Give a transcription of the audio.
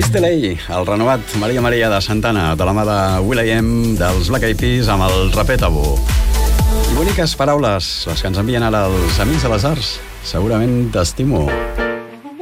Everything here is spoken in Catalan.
Still A, el renovat Maria Maria de Santana, de la mà de will.i.am dels Black Eyed Peas amb el raper Tabú. I boniques paraules, les que ens envien ara els Amics de les Arts. Segurament t'estimo.